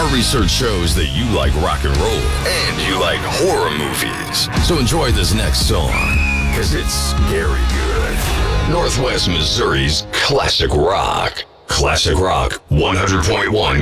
Our research shows that you like rock and roll and you like horror movies. So enjoy this next song, because it's scary good. Northwest Missouri's Classic Rock. Classic Rock 100.1